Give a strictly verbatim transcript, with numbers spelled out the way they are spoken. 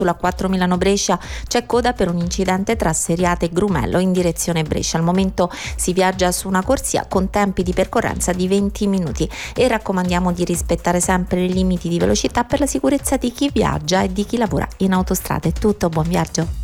Sulla quattro Milano-Brescia c'è coda per un incidente tra Seriate e Grumello in direzione Brescia. Al momento si viaggia su una corsia con tempi di percorrenza di venti minuti e raccomandiamo di rispettare sempre i limiti di velocità per la sicurezza di chi viaggia e di chi lavora in autostrada. È tutto, buon viaggio!